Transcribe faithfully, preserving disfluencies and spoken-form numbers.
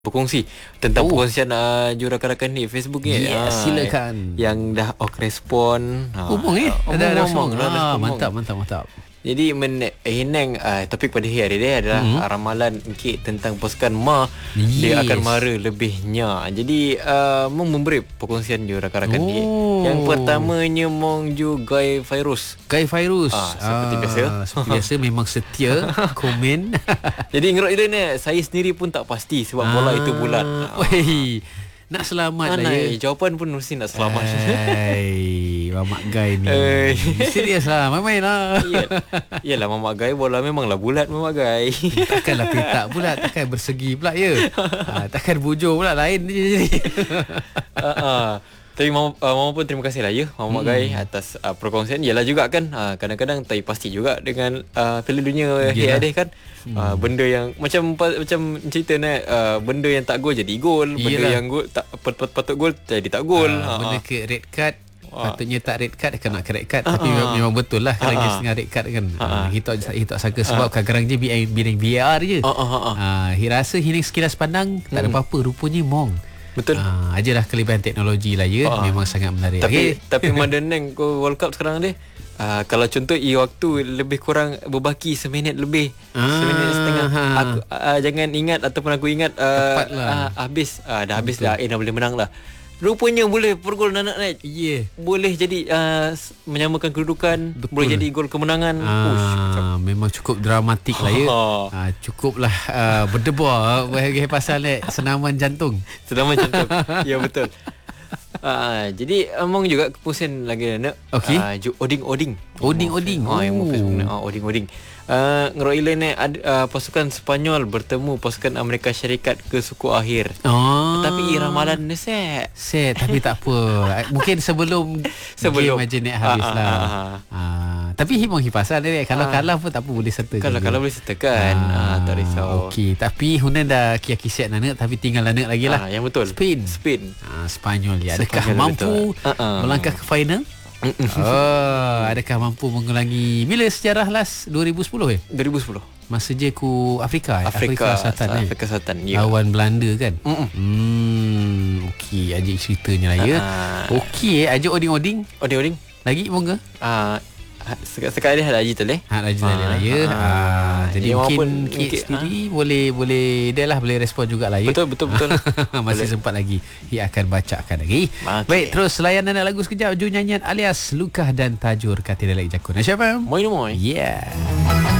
berkongsi tentang Oh. perkongsian uh, jurakan-rakan ni Facebook ni. Ya, Ah, silakan. Yang dah ok respon. Umum eh? Ada ada Umum, semua. dah Ah, respon. mantap, mantap, mantap. Jadi men eh, Henang uh, topik pada hari ni adalah Mhm. mm-hmm. ramalan Encik tentang pasukan Ma. Yes. Dia akan mara lebihnya. Jadi uh, Mong memberi perkongsian jurakan-rakan ni. Oh. Yang pertamanya Mong Ju Guy Virus. Guy Virus. Ah, seperti biasa. Seperti biasa memang setia komen. Jadi ngerok dia ni, saya sendiri pun tak pasti sebab bola itu bulat. Ah. Weh, nak selamat lah Anai, ya. jawapan pun mesti nak selamat. Hai, Mamak Guy ni. Eh. Serius lah, main-main lah. Ya, Yalah Mamak Gai bola memanglah bulat Mamak Gai. Takkanlah petak pula, takkan bersegi pula ya. Ha, takkan bujur pula, lain dia jadi. uh, uh. Tapi Mama, uh, Mama pun terima kasih lah ya Mamak hmm. Gai atas uh, perkongsian. Yalah juga kan uh, kadang-kadang tak pasti juga dengan uh, Piala Dunia Yelah. H I D kan. Hmm. Uh, benda yang macam macam cerita ni uh, benda yang tak gol jadi gol, benda Yelah. yang gol tak pat, pat, patut gol jadi tak gol. Ha, uh, benda uh. ke red card, Ah. patutnya tak red card, kena ke red card. Ah, Tapi ah. memang betul lah kalau Ah, dia ah. setengah red card kan. Ah, ah. Kita kita sangka sebab kadang-kadang je bidang V A R je. Ah, ah, ah, ah. Ha, rasa hilang sekilas pandang tak ada Hmm. apa-apa, rupanya mong. Betul. Ha, ajalah kelebihan teknologi lah ya. Ah. Memang sangat menarik. Tapi Okey. tapi Mandanang World Cup sekarang ni uh, kalau contoh i waktu lebih kurang berbaki seminit lebih, Ah, seminit setengah. ha. Aku uh, jangan ingat ataupun aku ingat uh, Tepatlah. uh, habis uh, dah habis Betul. dah eh dah boleh menang lah. Rupanya boleh pergol nak naik. Yeah. Boleh jadi uh, menyamakan kedudukan, Betul. boleh jadi gol kemenangan. Ush, Ah, memang cukup dramatik lah ya. Ha. Ah, cukuplah uh, berdebar bagi pasal eh, senaman jantung. Sedang macam tu. Ya betul. Uh, jadi among juga kepusin lagi nak. Okey. Uh, oding-oding. Oding-oding. Oh, yang Oh. Facebook uh, oding-oding. Uh, ngerok ilan ni ad, uh, pasukan Sepanyol bertemu pasukan Amerika Syarikat ke suku akhir. Oh. Tapi ramalan ni set. Set, tapi tak apa. Mungkin sebelum Sebelum. game aja nak habis Ah, lah. ah, ah, Ah, tapi himong hipasan dia. Kalau Ah. kalah pun tak apa, boleh serta. Kalau kalau boleh sertakan, ah, tak risau. Okey, tapi Hunan dah kiak-kiak nak, tapi tinggal nak lagi lah. Ah, yang betul. Spain. Spain. Ah, Spanyol ya. Adakah Spanyol, mampu betul. Ah, ah. melangkah ke final? Oh, adakah mampu mengulangi bila sejarah last dua ribu sepuluh eh? dua ribu sepuluh. Masa je ku Afrika eh? Afrika, Selatan eh? Afrika Selatan. Ya. Lawan Belanda kan? Mm-mm. Hmm, okey, ajak ceritanya lah ya. Ah. Okey, eh, ajak oding-oding. Oding-oding. Lagi monggo. Ah, sekali ada haji tu leh. Ha Raja Dalil lah ya. Ah, Ah, jadi ya, mungkin walaupun Kit mungkin, sendiri boleh boleh dia lah boleh respon jugalah ya. Betul, betul, betul. Masih Boleh. sempat lagi. Ia akan bacakan lagi. Okey. Baik, terus layanan lagu sekejap. Ju nyanyian alias Lukah dan Tajur Katil Dalek Jakun. Siapa? Moi moi. Yeah.